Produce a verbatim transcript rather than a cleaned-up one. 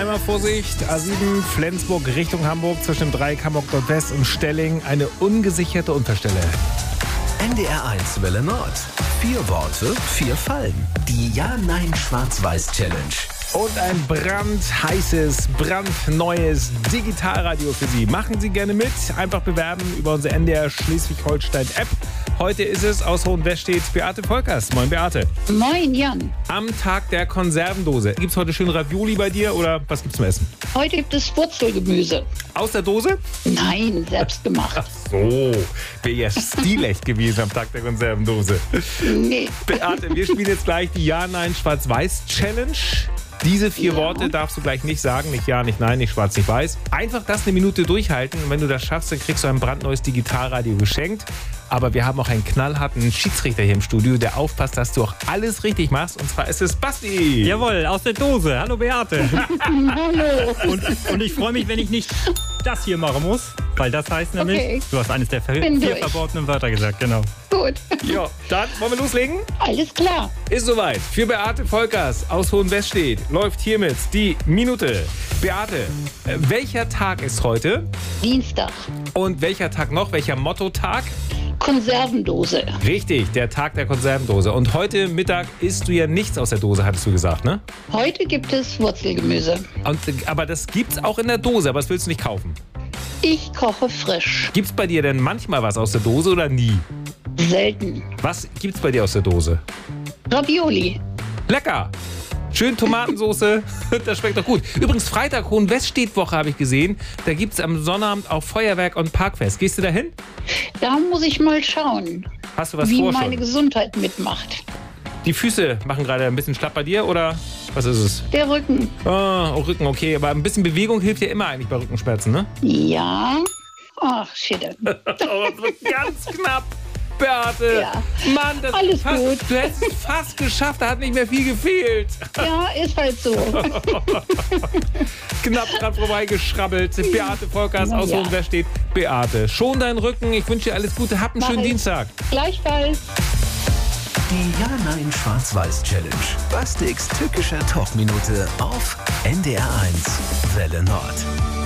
Einmal Vorsicht, A sieben Flensburg Richtung Hamburg zwischen dem Dreieck Hamburg Nordwest und Stelling eine ungesicherte Unfallstelle. N D R eins Welle Nord. Vier Worte, vier Fallen. Die Ja-Nein-Schwarz-Weiß-Challenge. Und ein brandheißes, brandneues Digitalradio für Sie. Machen Sie gerne mit. Einfach bewerben über unsere N D R Schleswig-Holstein-App. Heute ist es aus Hohenwestedt Beate Volkers. Moin Beate. Moin Jan. Am Tag der Konservendose. Gibt's heute schön Ravioli bei dir oder was gibt's zum Essen? Heute gibt es Wurzelgemüse. Aus der Dose? Nein, selbst gemacht. Ach so, wäre ja stilecht gewesen am Tag der Konservendose. Nee. Beate, wir spielen jetzt gleich die Ja-Nein-Schwarz-Weiß-Challenge. Diese vier Ja. Worte darfst du gleich nicht sagen. Nicht ja, nicht nein, nicht schwarz, nicht weiß. Einfach das eine Minute durchhalten. Und wenn du das schaffst, dann kriegst du ein brandneues Digitalradio geschenkt. Aber wir haben auch einen knallharten Schiedsrichter hier im Studio, der aufpasst, dass du auch alles richtig machst. Und zwar ist es Basti. Jawohl, aus der Dose. Hallo Beate. Hallo. Und, und ich freue mich, wenn ich nicht das hier machen muss, weil das heißt nämlich, Okay. du hast eines der vier Bin durch. verbotenen Wörter gesagt, genau. Gut. Ja, dann wollen wir loslegen? Alles klar. Ist soweit. Für Beate Volkers aus Hohenwestedt läuft hiermit die Minute. Beate, äh, welcher Tag ist heute? Dienstag. Und welcher Tag noch? Welcher Mottotag? Konservendose. Richtig, der Tag der Konservendose. Und heute Mittag isst du ja nichts aus der Dose, hattest du gesagt, ne? Heute gibt es Wurzelgemüse. Und, aber das gibt's auch in der Dose, aber das willst du nicht kaufen. Ich koche frisch. Gibt's bei dir denn manchmal was aus der Dose oder nie? Selten. Was gibt's bei dir aus der Dose? Ravioli. Lecker! Schön Tomatensoße, das schmeckt doch gut. Übrigens, Freitag, Hohenwestedt-Woche habe ich gesehen. Da gibt es am Sonnabend auch Feuerwerk und Parkfest. Gehst du da hin? Da muss ich mal schauen, Hast du was wie vor meine schon? Gesundheit mitmacht. Die Füße machen gerade ein bisschen schlapp bei dir, oder was ist es? Der Rücken. Ah, oh, Rücken, okay. Aber ein bisschen Bewegung hilft ja immer eigentlich bei Rückenschmerzen, ne? Ja. Ach, shit. Oh, das wird ganz knapp. Beate, Ja. Mann, das Alles fast, gut. du hättest es fast geschafft, da hat nicht mehr viel gefehlt. Ja, ist halt so. Knapp dran vorbeigeschrabbelt. Beate Volkers Na aus ja. Hohenwestedt. Beate, schon deinen Rücken. Ich wünsche dir alles Gute. Hab einen Mach schönen ich. Dienstag. Gleichfalls. Die Ja-Nein-Schwarz-Weiß-Challenge. Bastiks tückischer Talkminute auf N D R eins Welle Nord.